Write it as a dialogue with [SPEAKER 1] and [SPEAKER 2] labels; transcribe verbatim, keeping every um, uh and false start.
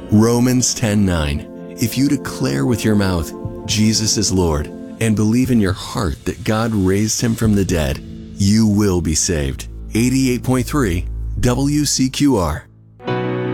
[SPEAKER 1] Romans ten nine. If you declare with your mouth, Jesus is Lord, and believe in your heart that God raised him from the dead, you will be saved. eighty-eight point three W C Q R.